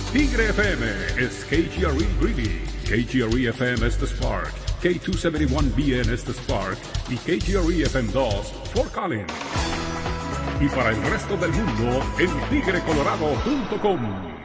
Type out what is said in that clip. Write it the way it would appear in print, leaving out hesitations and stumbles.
Tigre FM is KGRE Greeley, KGRE FM es The Spark, K271BN es The Spark y KGRE FM 2 Fort Collins. Y para el resto del mundo en tigrecolorado.com.